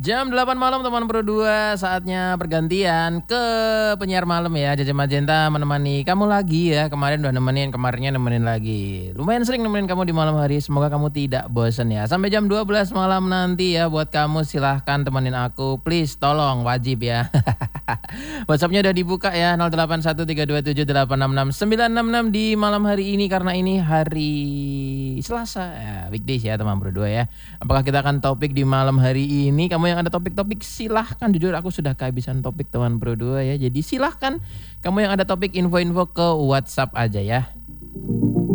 Jam 8 malam teman Pro 2, saatnya pergantian ke penyiar malam ya. Jaja Magenta menemani kamu lagi ya. Kemarin udah nemenin, kemarinnya nemenin lagi. Lumayan sering nemenin kamu di malam hari. Semoga kamu tidak bosen ya. Sampai jam 12 malam nanti ya. Buat kamu silahkan temenin aku. Please tolong, wajib ya. WhatsAppnya udah dibuka ya. 081327866966 di malam hari ini. Karena ini hari Selasa ya, weekdays ya teman Pro 2 ya. Apakah kita akan topik di malam hari ini? Kamu yang ada topik-topik silahkan, jujur aku sudah kehabisan topik teman Pro 2 ya. Jadi silahkan kamu yang ada topik info-info ke WhatsApp aja ya.